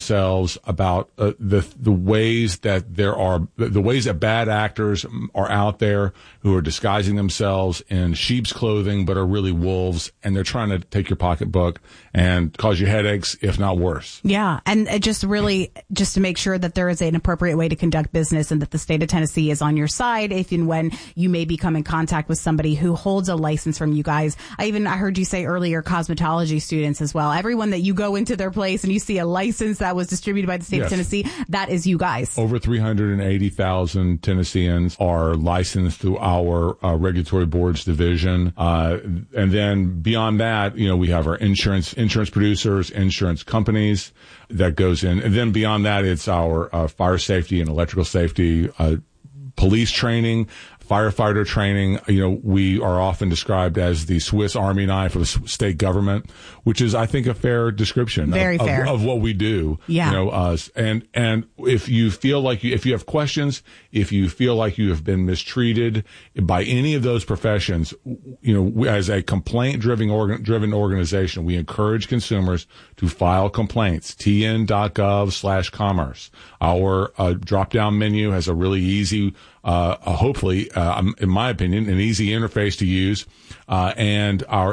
themselves about the ways that the ways that bad actors are out there who are disguising themselves in sheep's clothing but are really wolves, and they're trying to take your pocketbook and cause you headaches, if not worse. Yeah, and just to make sure that there is an appropriate way to conduct business and that the state of Tennessee is on your side if and when you may become in contact with somebody who holds a license from you guys. I heard you say earlier cosmetology students as well. Everyone that you go into their place and you see a license that was distributed by the state of Tennessee, that is you guys. Over 380,000 Tennesseans are licensed through our regulatory boards division. And then beyond that, we have our insurance producers, insurance companies that goes in. And then beyond that, it's our fire safety and electrical safety, police training, firefighter training. We are often described as the Swiss Army knife of the state government, which is, I think, a fair description of what we do. Yeah. And if you feel like if you have questions, if you feel like you have been mistreated by any of those professions, as a complaint-driven organization, we encourage consumers to file complaints. tn.gov/commerce. Our drop-down menu has a really easy, hopefully, in my opinion, an easy interface to use, and our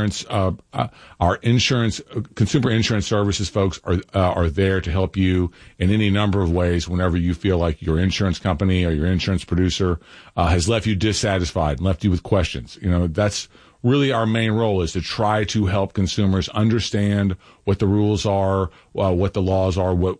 consumer insurance services folks are there to help you in any number of ways whenever you feel like your insurance company or your insurance producer has left you dissatisfied and left you with questions. That's really our main role, is to try to help consumers understand what the rules are, what the laws are, what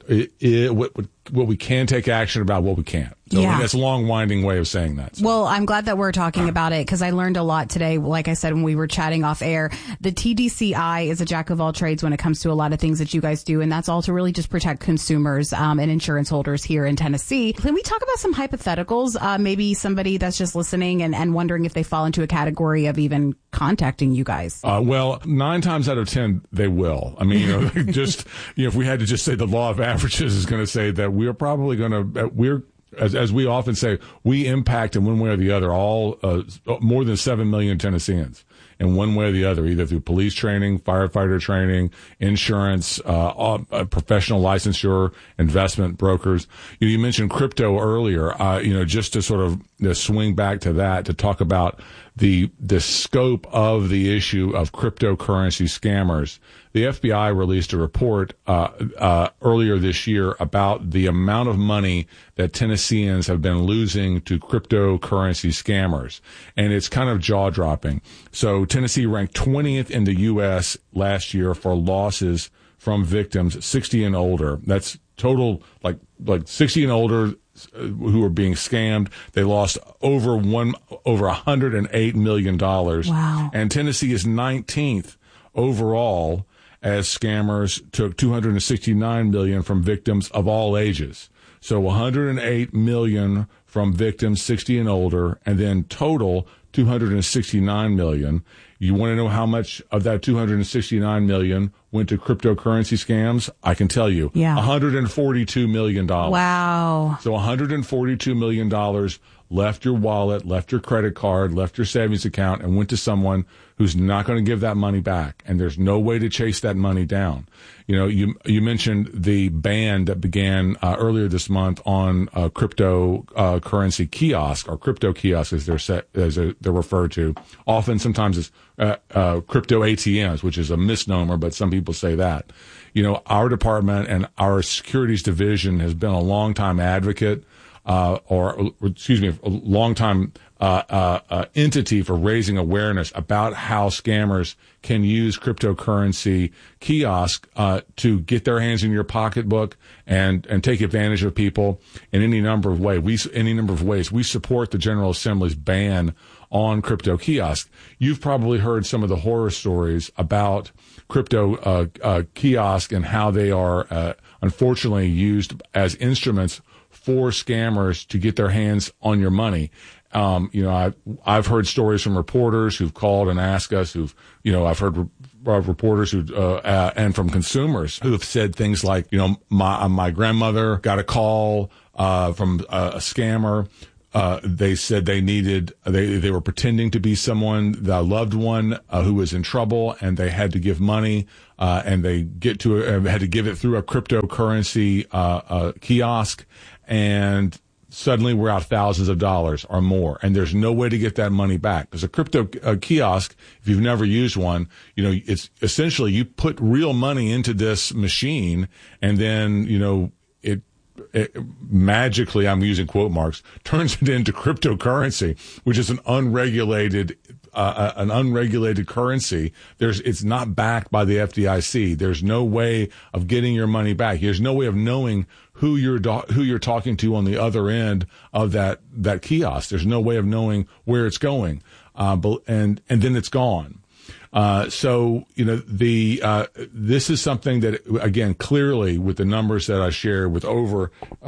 we can take action about, what we can't. So that's a long, winding way of saying that. So. Well, I'm glad that we're talking about it because I learned a lot today. Like I said, when we were chatting off air, the TDCI is a jack of all trades when it comes to a lot of things that you guys do. And that's all to really just protect consumers and insurance holders here in Tennessee. Can we talk about some hypotheticals? Maybe somebody that's just listening and wondering if they fall into a category of even contacting you guys. Well, 9 times out of 10, they will. I mean, if we had to just say the law of averages is going to say that we're probably going to, as we often say, we impact in one way or the other more than 7 million Tennesseans in one way or the other, either through police training, firefighter training, insurance, professional licensure, investment brokers. You mentioned crypto earlier, just to sort of swing back to that to talk about the scope of the issue of cryptocurrency scammers. The FBI released a report earlier this year about the amount of money that Tennesseans have been losing to cryptocurrency scammers, and it's kind of jaw-dropping. So Tennessee ranked 20th in the U.S. last year for losses from victims 60 and older. That's total, like 60 and older who are being scammed. They lost over $108 million. Wow. And Tennessee is 19th overall, as scammers took $269 million from victims of all ages. So $108 million from victims 60 and older, and then total $269 million. You want to know how much of that $269 million went to cryptocurrency scams? I can tell you. Yeah. $142 million. Wow. So $142 million left your wallet, left your credit card, left your savings account, and went to someone who's not going to give that money back. And there's no way to chase that money down. You mentioned the ban that began earlier this month on cryptocurrency kiosk, or crypto kiosk as they're referred to. Often, sometimes it's crypto ATMs, which is a misnomer, but some people say that. Our department and our securities division has been a longtime advocate, a longtime entity for raising awareness about how scammers can use cryptocurrency kiosk to get their hands in your pocketbook and take advantage of people in any number of ways. We support the General Assembly's ban on crypto kiosk. You've probably heard some of the horror stories about crypto kiosk and how they are unfortunately used as instruments for scammers to get their hands on your money. I've heard stories from reporters who've called and asked us, I've heard reporters who and from consumers who have said things like, my grandmother got a call from a scammer They said they were pretending to be someone, the loved one who was in trouble, and they had to give money, and they had to give it through a cryptocurrency kiosk, and suddenly we're out thousands of dollars or more, and there's no way to get that money back. Because a crypto kiosk, if you've never used one, it's essentially you put real money into this machine, and then it magically, I'm using quote marks, turns it into cryptocurrency, which is an unregulated currency. It's not backed by the FDIC. There's no way of getting your money back. There's no way of knowing who you're talking to on the other end of that kiosk. There's no way of knowing where it's going, and then it's gone. This is something that, again, clearly with the numbers that I shared, with over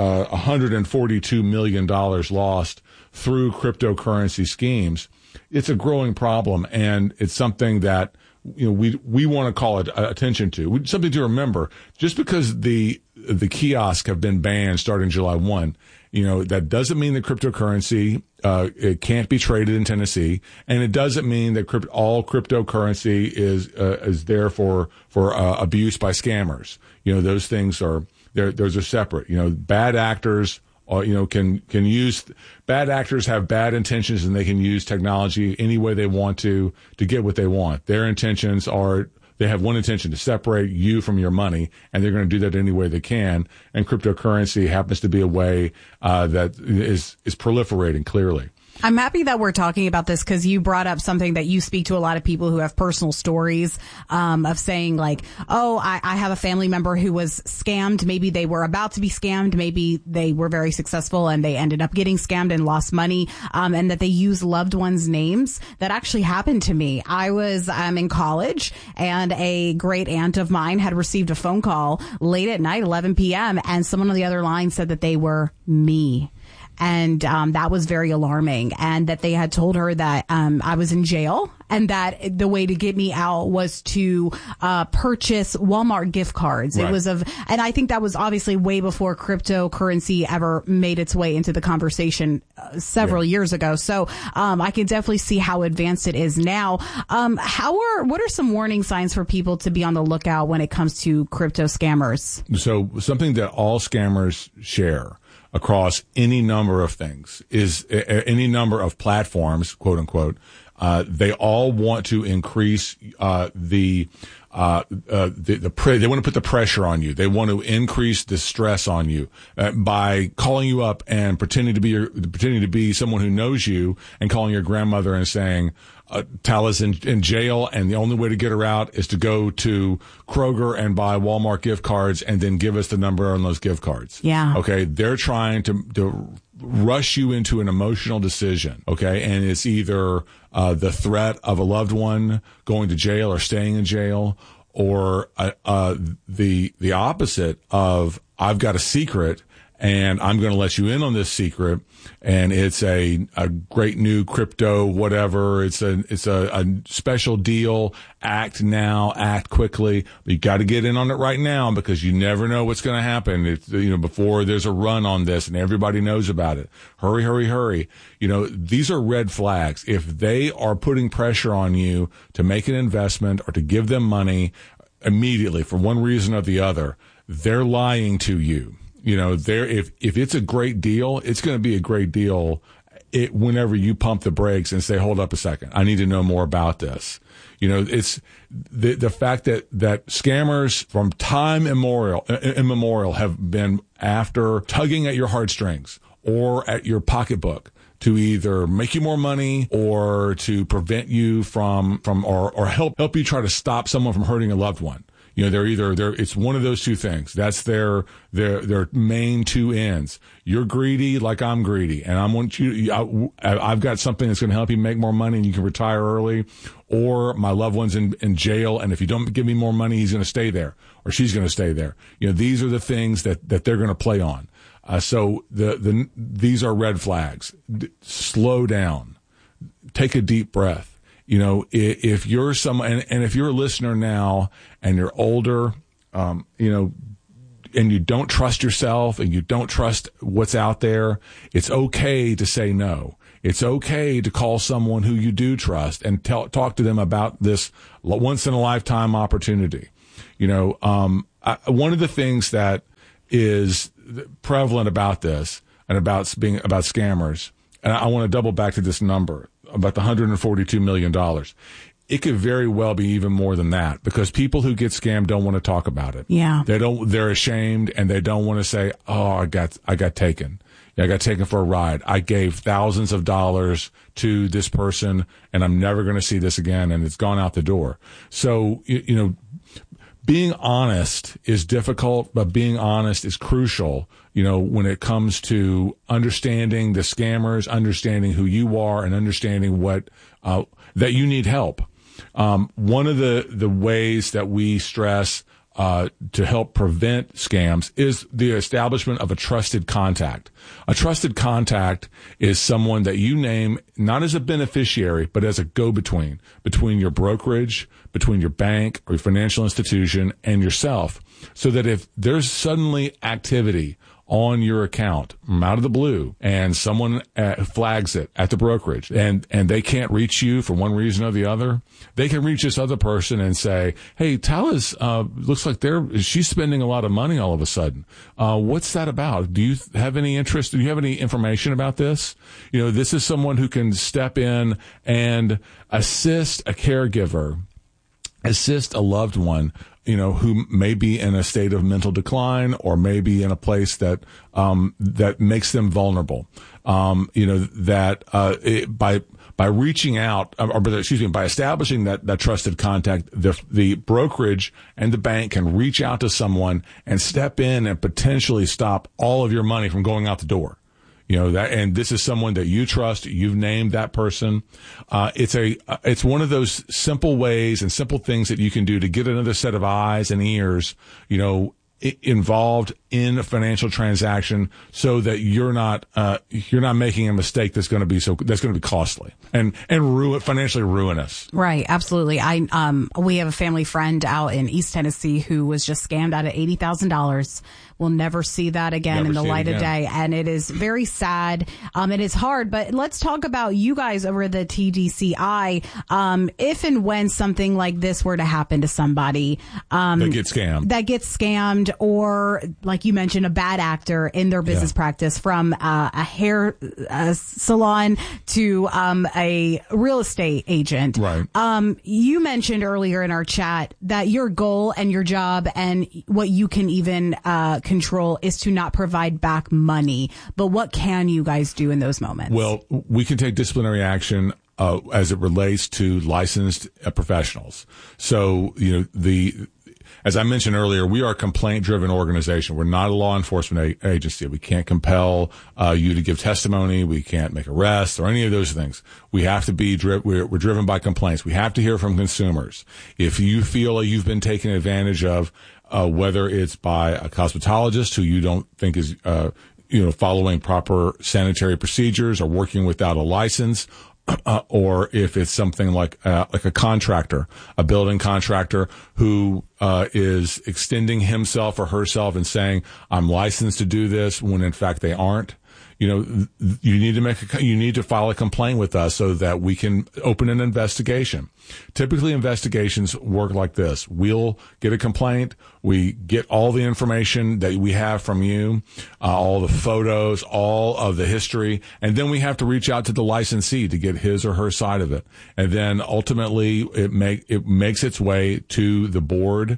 $142 million lost through cryptocurrency schemes, it's a growing problem, and it's something that we want to call attention to. Something to remember. Just because the kiosks have been banned starting July 1, that doesn't mean that cryptocurrency it can't be traded in Tennessee, and it doesn't mean that all cryptocurrency is there for abuse by scammers. Those things those are separate. Bad actors can use, bad actors have bad intentions, and they can use technology any way they want to get what they want. Their intentions are, they have one intention: to separate you from your money, and they're going to do that any way they can. And cryptocurrency happens to be a way that is proliferating, clearly. I'm happy that we're talking about this because you brought up something that you speak to a lot of people who have personal stories of saying like, oh, I have a family member who was scammed. Maybe they were about to be scammed. Maybe they were very successful and they ended up getting scammed and lost money, and that they use loved ones' names. That actually happened to me. I was in college, and a great aunt of mine had received a phone call late at night, 11 p.m., and someone on the other line said that they were me. And that was very alarming, and that they had told her that I was in jail, and that the way to get me out was to purchase Walmart gift cards. Right. And I think that was obviously way before cryptocurrency ever made its way into the conversation several years ago. So I can definitely see how advanced it is now. What are some warning signs for people to be on the lookout when it comes to crypto scammers? So something that all scammers share across any number of things is any number of platforms, quote unquote. They all want to increase they want to put the pressure on you. They want to increase the stress on you by calling you up and pretending to be someone who knows you, and calling your grandmother and saying, Tala's in jail, and the only way to get her out is to go to Kroger and buy Walmart gift cards, and then give us the number on those gift cards. Yeah. Okay. They're trying to rush you into an emotional decision. Okay. And it's either the threat of a loved one going to jail or staying in jail, or the opposite of, I've got a secret and I'm going to let you in on this secret, and it's a great new crypto whatever. It's a special deal. Act now, act quickly. But you got to get in on it right now, because you never know what's going to happen. It's, before there's a run on this and everybody knows about it. Hurry, hurry, hurry. These are red flags. If they are putting pressure on you to make an investment or to give them money immediately for one reason or the other, they're lying to you. If it's a great deal, it's going to be a great deal whenever you pump the brakes and say, hold up a second, I need to know more about this. It's the fact that scammers from time immemorial have been after tugging at your heartstrings or at your pocketbook to either make you more money or to prevent you from or help you try to stop someone from hurting a loved one. It's one of those two things. That's their main two ends. You're greedy like I'm greedy, and I've got something that's going to help you make more money and you can retire early, or my loved one's in jail, and if you don't give me more money, he's going to stay there or she's going to stay there. These are the things that they're going to play on. So these are red flags. Slow down. Take a deep breath. If you're someone, and if you're a listener now and you're older, you don't trust yourself and you don't trust what's out there, it's okay to say no. It's okay to call someone who you do trust and talk to them about this once in a lifetime opportunity. One of the things that is prevalent about this and about scammers, and I want to double back to this number about the $142 million. It could very well be even more than that, because people who get scammed don't want to talk about it. Yeah. They're ashamed, and they don't want to say, "Oh, I got taken. I got taken for a ride. I gave thousands of dollars to this person, and I'm never going to see this again, and it's gone out the door." So, being honest is difficult, but being honest is crucial, when it comes to understanding the scammers, understanding who you are, and understanding what that you need help. One of the ways that we stress to help prevent scams is the establishment of a trusted contact. A trusted contact is someone that you name not as a beneficiary, but as a go-between between your brokerage, between your bank or your financial institution and yourself, so that if there's suddenly activity on your account out of the blue and someone flags it at the brokerage and they can't reach you for one reason or the other, they can reach this other person and say, "Hey, Tala's looks like she's spending a lot of money all of a sudden. What's that about? Do you have any interest? Do you have any information about this?" This is someone who can step in and assist a caregiver, assist a loved one, who may be in a state of mental decline or maybe in a place that makes them vulnerable. By reaching out, by establishing that trusted contact, the brokerage and the bank can reach out to someone and step in and potentially stop all of your money from going out the door. And this is someone that you trust. You've named that person. It's one of those simple ways and simple things that you can do to get another set of eyes and ears, involved in a financial transaction, so that you're not making a mistake that's going to be costly and financially ruinous. Right. Absolutely. We have a family friend out in East Tennessee who was just scammed out of $80,000. We'll never see that again in the light of day. And it is very sad. It is hard, but let's talk about you guys over the TDCI. If and when something like this were to happen to somebody, that gets scammed, or like you mentioned, a bad actor in their business practice, from a hair salon to a real estate agent. Right. You mentioned earlier in our chat that your goal and your job and what you can even control is to not provide back money. But what can you guys do in those moments? Well, we can take disciplinary action as it relates to licensed professionals. So, as I mentioned earlier, we are a complaint-driven organization. We're not a law enforcement agency. We can't compel you to give testimony. We can't make arrests or any of those things. We have to be we're driven by complaints. We have to hear from consumers. If you feel like you've been taken advantage of, whether it's by a cosmetologist who you don't think is following proper sanitary procedures or working without a license, or if it's something like a contractor, a building contractor who is extending himself or herself and saying, "I'm licensed to do this," when in fact they aren't. You need to file a complaint with us so that we can open an investigation. Typically, investigations work like this. We'll get a complaint. We get all the information that we have from you, all the photos, all of the history, and then we have to reach out to the licensee to get his or her side of it. And then ultimately, it makes its way to the board.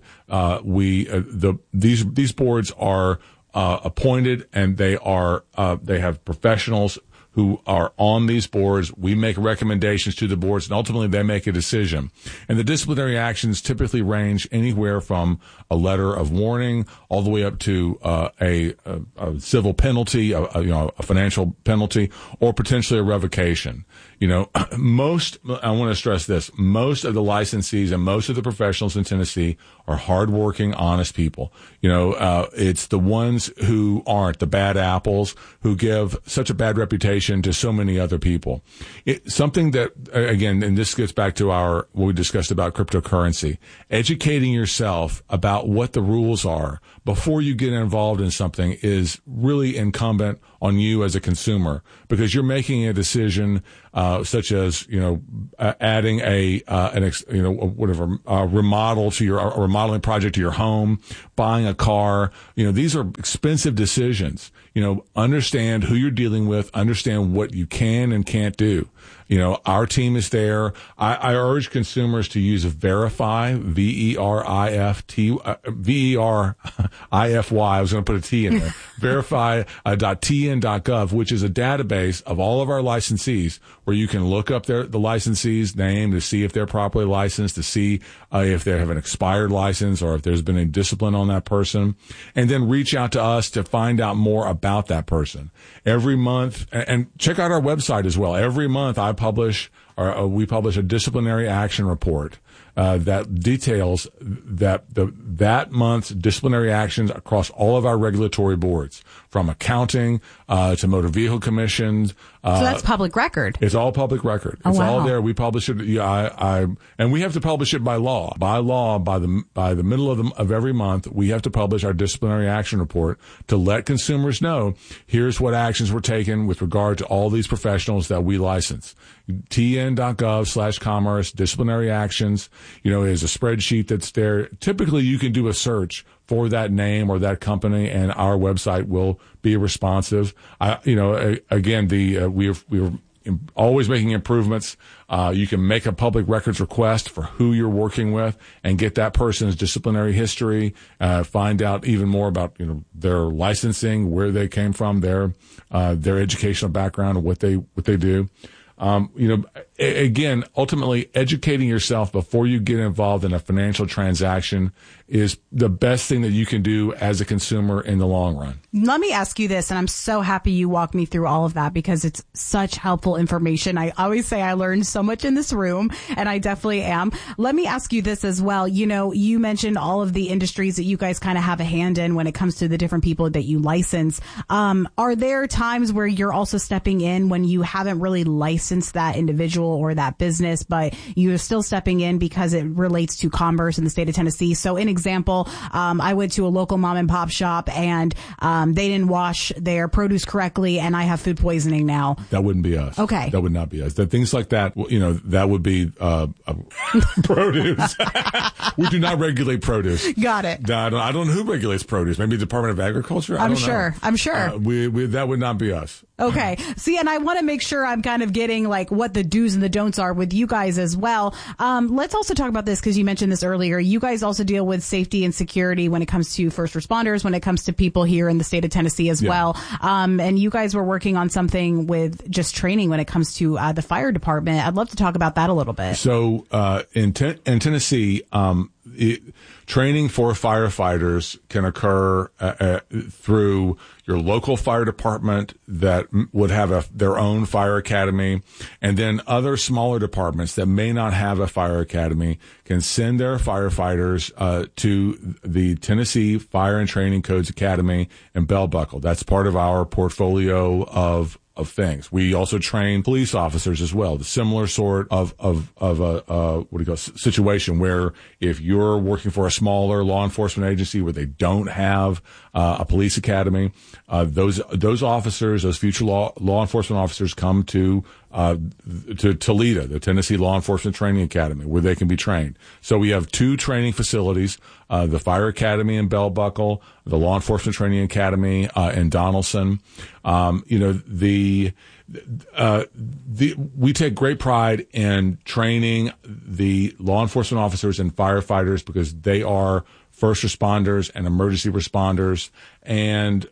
These boards are appointed, and they have professionals who are on these boards. We make recommendations to the boards, and ultimately they make a decision. And the disciplinary actions typically range anywhere from a letter of warning all the way up to a civil penalty, a financial penalty, or potentially a revocation. I want to stress this: most of the licensees and most of the professionals in Tennessee are hardworking, honest people. It's the ones who aren't, the bad apples, who give such a bad reputation information to so many other people. Something that, again, and this gets back to what we discussed about cryptocurrency, educating yourself about what the rules are before you get involved in something is really incumbent on you as a consumer, because you're making a decision, such as, adding a remodeling project to your home, buying a car. These are expensive decisions. Understand who you're dealing with, understand what you can and can't do. Our team is there. I urge consumers to use Verify, Verify. I was going to put a T in there. Verify.tn.gov, which is a database of all of our licensees, where you can look up the licensee's name to see if they're properly licensed, to see if they have an expired license or if there's been a discipline on that person, and then reach out to us to find out more about that person. Every month, and check out our website as well. Every month we publish a disciplinary action report that details that month's disciplinary actions across all of our regulatory boards, from accounting to motor vehicle commissions. So that's public record. It's all public record. It's all there. We publish it. And we have to publish it by law. By law, by the middle of every month, we have to publish our disciplinary action report to let consumers know, here's what actions were taken with regard to all these professionals that we license. tn.gov/commerce, disciplinary actions, is a spreadsheet that's there. Typically, you can do a search for that name or that company, and our website will be responsive. Again, we're always making improvements. You can make a public records request for who you're working with and get that person's disciplinary history, find out even more about, their licensing, where they came from, their educational background, what they do. Again, ultimately, educating yourself before you get involved in a financial transaction is the best thing that you can do as a consumer in the long run. Let me ask you this, and I'm so happy you walked me through all of that, because it's such helpful information. I always say I learned so much in this room, and I definitely am. Let me ask you this as well. You mentioned all of the industries that you guys kind of have a hand in when it comes to the different people that you license. Are there times where you're also stepping in when you haven't really licensed that individual or that business, but you're still stepping in because it relates to commerce in the state of Tennessee? So an example, I went to a local mom and pop shop, and they didn't wash their produce correctly, and I have food poisoning now. That wouldn't be us. Okay. That would not be us. Things like that, that would be produce. We do not regulate produce. Got it. I don't know who regulates produce. Maybe the Department of Agriculture? I'm sure. That would not be us. Okay. See, and I want to make sure I'm kind of getting like what the do's and the don'ts are with you guys as well. Let's also talk about this, because you mentioned this earlier. You guys also deal with safety and security when it comes to first responders, when it comes to people here in the state of Tennessee as well. And you guys were working on something with just training when it comes to the fire department. I'd love to talk about that a little bit. So in Tennessee, training for firefighters can occur through your local fire department that would have their own fire academy, and then other smaller departments that may not have a fire academy can send their firefighters to the Tennessee Fire and Training Codes Academy in Bell Buckle. That's part of our portfolio of things. We also train police officers as well. The similar sort of situation where if you're working for a smaller law enforcement agency where they don't have a police academy, those officers, those future law enforcement officers, come to Toledo, the Tennessee Law Enforcement Training Academy, where they can be trained. So we have two training facilities, the Fire Academy in Bell Buckle, the Law Enforcement Training Academy in Donaldson. We take great pride in training the law enforcement officers and firefighters, because they are first responders and emergency responders. And,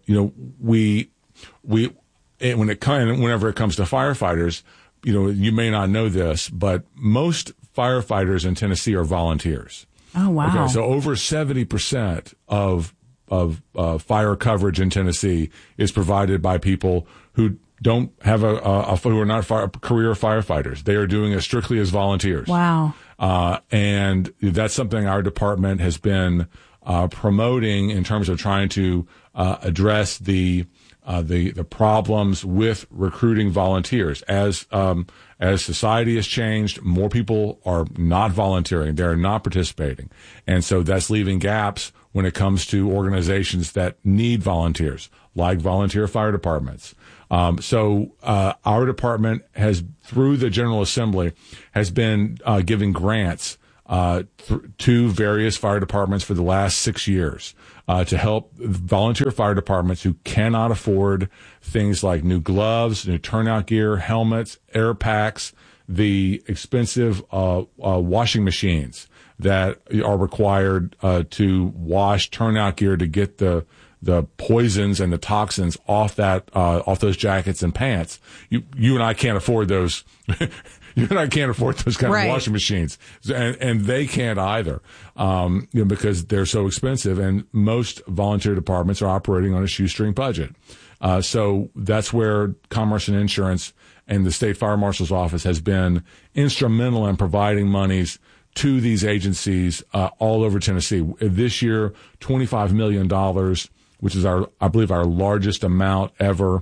whenever it comes to firefighters, you may not know this, but most firefighters in Tennessee are volunteers. Oh, wow. Okay, so over 70% of fire coverage in Tennessee is provided by people who don't have who are not career firefighters. They are doing it strictly as volunteers. Wow. And that's something our department has been promoting in terms of trying to address the problems with recruiting volunteers. As society has changed, more people are not volunteering; they're not participating, and so that's leaving gaps when it comes to organizations that need volunteers, like volunteer fire departments. So our department has, through the General Assembly, has been giving grants to various fire departments for the last 6 years to help volunteer fire departments who cannot afford things like new gloves, new turnout gear, helmets, air packs, the expensive washing machines that are required to wash turnout gear to get the poisons and the toxins off those jackets and pants. You and I can't afford those. You and I can't afford those kind of washing machines, and they can't either, because they're so expensive. And most volunteer departments are operating on a shoestring budget. So that's where Commerce and Insurance and the State Fire Marshal's Office has been instrumental in providing monies to these agencies all over Tennessee. This year, $25 million, which is I believe our largest amount ever,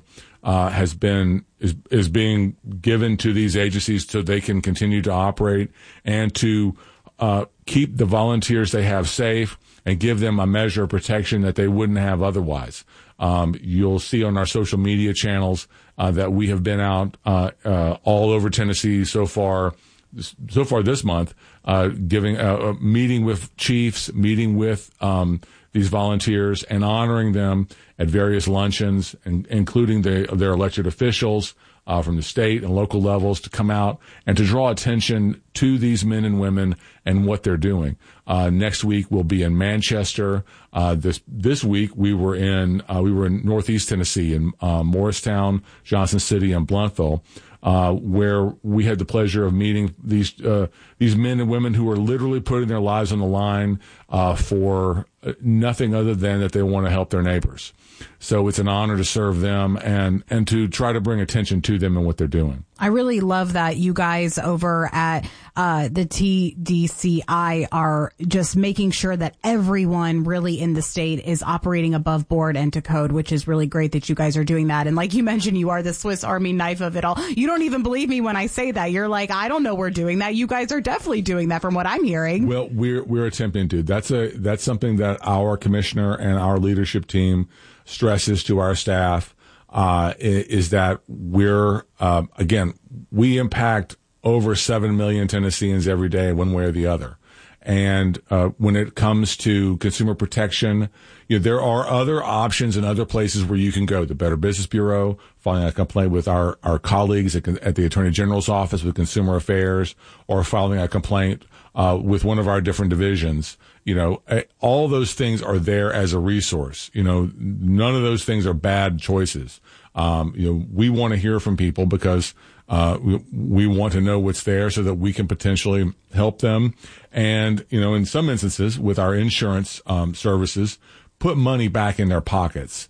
is being given to these agencies so they can continue to operate and to keep the volunteers they have safe and give them a measure of protection that they wouldn't have otherwise. You'll see on our social media channels that we have been out all over Tennessee so far this month, giving meeting with chiefs, meeting with these volunteers, and honoring them at various luncheons, including their elected officials from the state and local levels, to come out and to draw attention to these men and women and what they're doing. Next week we'll be in Manchester. This week we were in Northeast Tennessee in Morristown, Johnson City, and Blountville, where we had the pleasure of meeting these men and women who are literally putting their lives on the line for nothing other than that they want to help their neighbors. So it's an honor to serve them and to try to bring attention to them and what they're doing. I really love that you guys over at the TDCI are just making sure that everyone really in the state is operating above board and to code, which is really great that you guys are doing that. And like you mentioned, you are the Swiss Army knife of it all. You don't even believe me when I say that. You're like, I don't know we're doing that. You guys are definitely doing that from what I'm hearing. Well, we're attempting to. That's something that our commissioner and our leadership team stresses to our staff, is that we impact over 7 million Tennesseans every day, one way or the other. And when it comes to consumer protection, there are other options and other places where you can go. The Better Business Bureau, filing a complaint with our colleagues at the Attorney General's Office with Consumer Affairs, or filing a complaint with one of our different divisions. All those things are there as a resource. None of those things are bad choices. We want to hear from people because we want to know what's there so that we can potentially help them. And, in some instances with our insurance services, put money back in their pockets.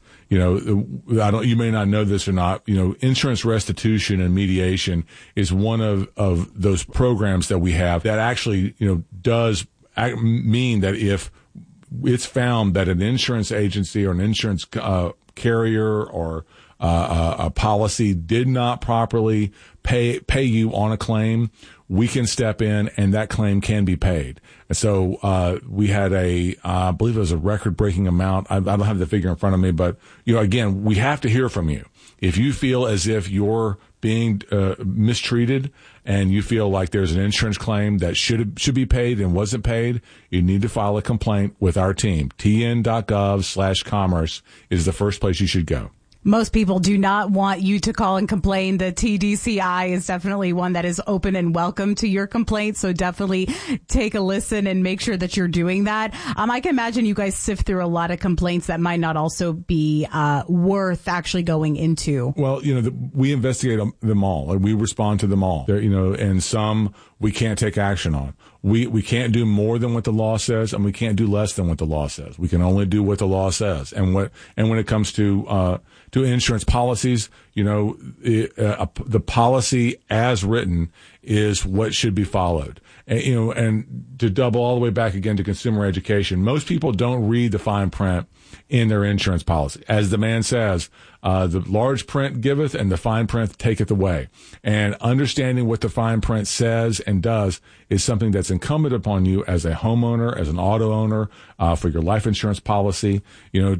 You may not know this or not, insurance restitution and mediation is one of those programs that we have that actually, does mean that if it's found that an insurance agency or an insurance carrier or a policy did not properly pay you on a claim, we can step in and that claim can be paid. And so we had I believe it was a record-breaking amount. I don't have the figure in front of me, but again, we have to hear from you. If you feel as if you're being mistreated and you feel like there's an insurance claim that should be paid and wasn't paid, you need to file a complaint with our team. tn.gov/commerce is the first place you should go. Most people do not want you to call and complain. The TDCI is definitely one that is open and welcome to your complaints. So definitely take a listen and make sure that you're doing that. I can imagine you guys sift through a lot of complaints that might not also be worth actually going into. Well, we investigate them all and we respond to them all. And some we can't take action on. We can't do more than what the law says, and we can't do less than what the law says. We can only do what the law says. And when it comes to insurance policies, the policy as written is what should be followed. And, and to double all the way back again to consumer education, most people don't read the fine print in their insurance policy. As the man says, the large print giveth and the fine print taketh away. And understanding what the fine print says and does is something that's incumbent upon you as a homeowner, as an auto owner, for your life insurance policy. We've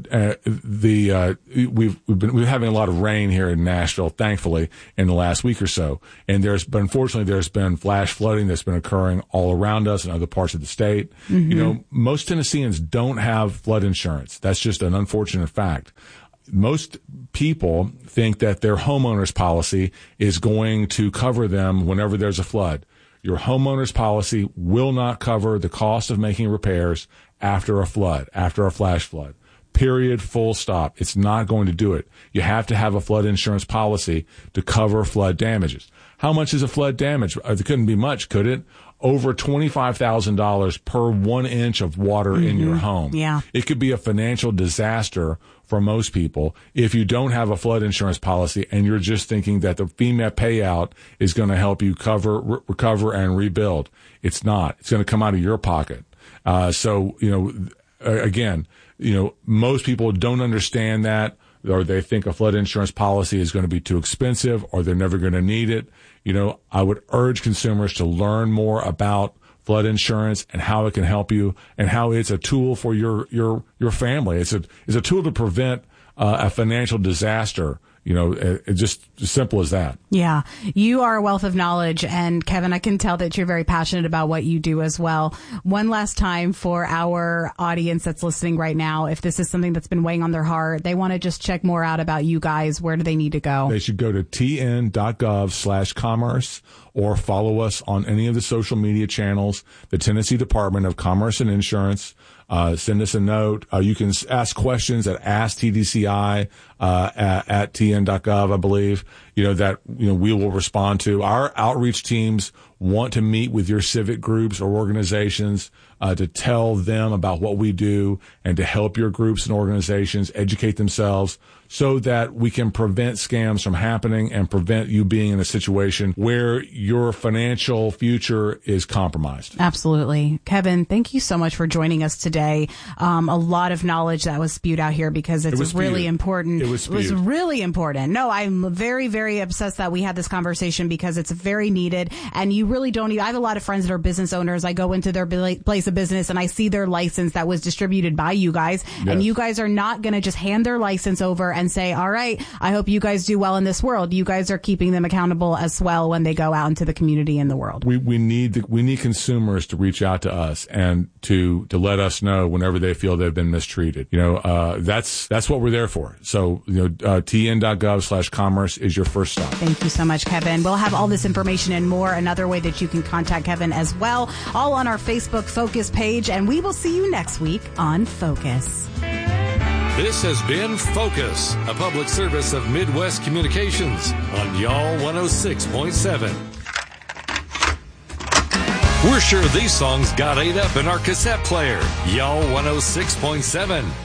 been having a lot of rain here in Nashville, thankfully, in the last week or so. And unfortunately, there's been flash flooding that's been occurring all around us in other parts of the state. Mm-hmm. Most Tennesseans don't have flood insurance. That's just an unfortunate fact. Most people think that their homeowner's policy is going to cover them whenever there's a flood. Your homeowner's policy will not cover the cost of making repairs after a flood, after a flash flood. Period, full stop. It's not going to do it. You have to have a flood insurance policy to cover flood damages. How much is a flood damage? It couldn't be much, could it? Over $25,000 per 1 inch of water in your home. Yeah. It could be a financial disaster for most people if you don't have a flood insurance policy and you're just thinking that the FEMA payout is going to help you recover and rebuild. It's not. It's going to come out of your pocket. Again, most people don't understand that, or they think a flood insurance policy is going to be too expensive, or they're never going to need it. I would urge consumers to learn more about flood insurance and how it can help you and how it's a tool for your family. It's a tool to prevent a financial disaster. It's just as simple as that. Yeah. You are a wealth of knowledge. And Kevin, I can tell that you're very passionate about what you do as well. One last time for our audience that's listening right now, if this is something that's been weighing on their heart, they want to just check more out about you guys, where do they need to go? They should go to tn.gov/commerce or follow us on any of the social media channels, the Tennessee Department of Commerce and Insurance. Send us a note. You can ask questions at AskTDCI at tn.gov, I believe, that we will respond to. Our outreach teams want to meet with your civic groups or organizations to tell them about what we do and to help your groups and organizations educate themselves so that we can prevent scams from happening and prevent you being in a situation where your financial future is compromised. Absolutely. Kevin, thank you so much for joining us today. A lot of knowledge that was spewed out here because it's really important. It was really important. No, I'm very, very obsessed that we had this conversation because it's very needed. And you really don't I have a lot of friends that are business owners. I go into their place of business and I see their license that was distributed by you guys. Yes. And you guys are not going to just hand their license over and say, all right, I hope you guys do well in this world. You guys are keeping them accountable as well when they go out into the community and the world. We need consumers to reach out to us and to let us know whenever they feel they've been mistreated. That's what we're there for. So, tn.gov/commerce is your first stop. Thank you so much, Kevin. We'll have all this information and more, another way that you can contact Kevin as well, all on our Facebook Focus page. And we will see you next week on Focus. This has been Focus, a public service of Midwest Communications on Y'all 106.7. We're sure these songs got ate up in our cassette player, Y'all 106.7.